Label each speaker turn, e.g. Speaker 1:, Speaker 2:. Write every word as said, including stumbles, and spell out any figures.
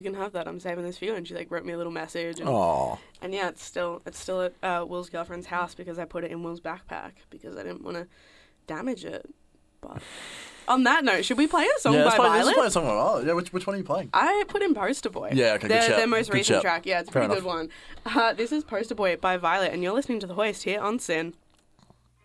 Speaker 1: You can have that. I'm saving this for you. And she like wrote me a little message. And,
Speaker 2: Aw.
Speaker 1: and yeah, it's still it's still at uh, Will's girlfriend's house because I put it in Will's backpack because I didn't want to damage it. But on that note, should we play a song
Speaker 2: Yeah,
Speaker 1: by
Speaker 2: let's play, let's
Speaker 1: Violet?
Speaker 2: play a song by Violet. Yeah, which, which one are you playing?
Speaker 1: I put in Poster Boy.
Speaker 2: Yeah, okay, good
Speaker 1: their,
Speaker 2: shout.
Speaker 1: their most
Speaker 2: Good
Speaker 1: recent
Speaker 2: shout.
Speaker 1: track. Yeah, it's a
Speaker 2: Fair
Speaker 1: pretty good
Speaker 2: enough.
Speaker 1: one. Uh, this is Poster Boy by Violet, and you're listening to The Hoist here on Sin.